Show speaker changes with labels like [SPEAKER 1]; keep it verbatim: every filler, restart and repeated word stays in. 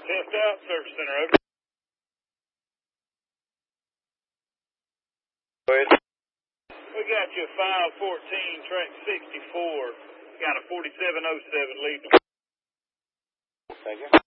[SPEAKER 1] Test out, service center, over.
[SPEAKER 2] Go ahead.
[SPEAKER 1] We got you five fourteen, track sixty-four. Got a forty-seven oh seven lead.
[SPEAKER 2] Thank you.